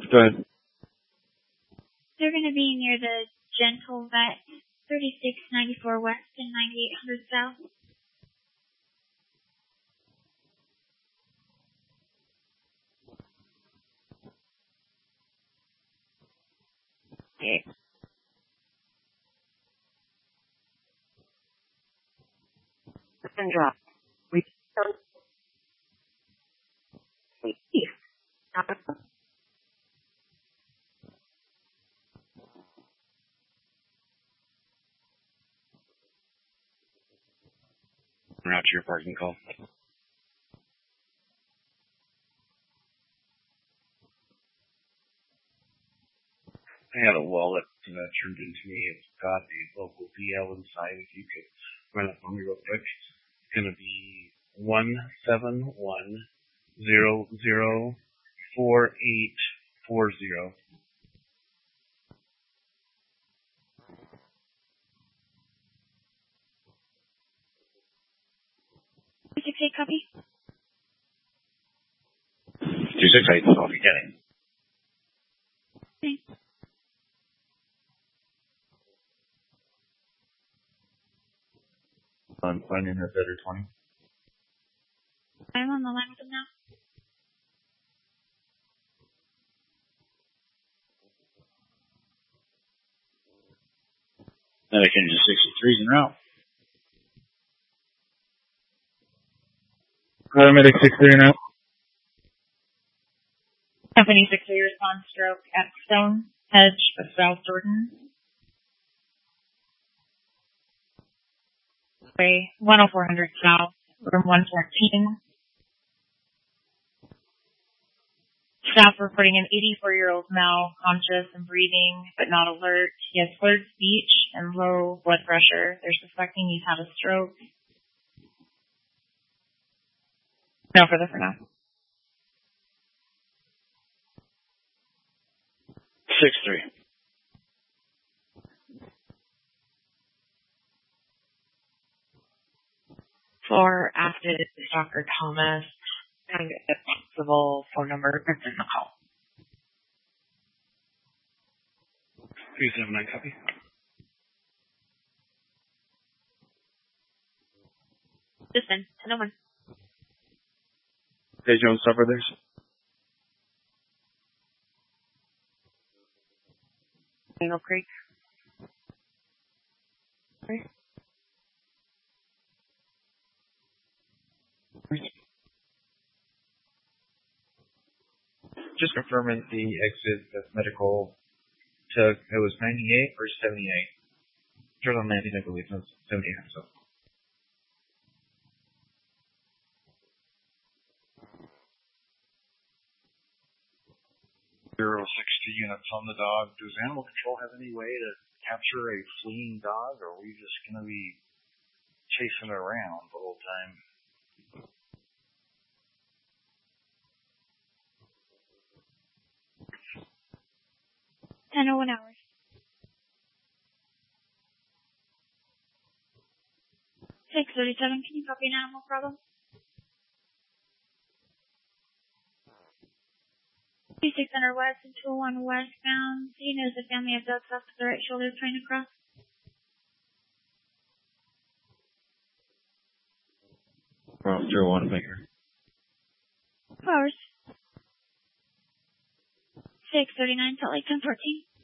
Go ahead. They're going to be near the Gentle Vet, 3694 West and 9800 South. Okay. It's been dropped. We don't see. Route to your parking call. I had a wallet turned into me. It's got a local DL inside. If you could run it for me real quick. It's going to be 171004840. Copy. 268, so if you get it. Okay. I'm finding her better 20. I'm on the line with them now. Medicaid 63's en route. Paramedic 63 en route. Company 63 response stroke at Stone Hedge of South Jordan. Way 10400 South, room 114. Staff reporting an 84-year-old male, conscious and breathing, but not alert. He has slurred speech and low blood pressure. They're suspecting he's had a stroke. No further for now. 6-3. For active Dr. Thomas, and if possible, phone number that's in the call. 379 copy. Listen, 1001. Hey, Jones, stop right there. Daniel Creek. Okay. Just confirming the exit that medical took, it was 98 or 78? Turn on 19, I believe. No, 78. So. 060 units on the dog. Does animal control have any way to capture a fleeing dog, or are we just going to be chasing it around the whole time? 10:01 hours. 637, can you copy an animal problem? 2600 West and 201 westbound. Do you notice a family of dogs off to the right shoulder trying to cross? Well, 01 maker. 2 hours. 639, Salt Lake 1014.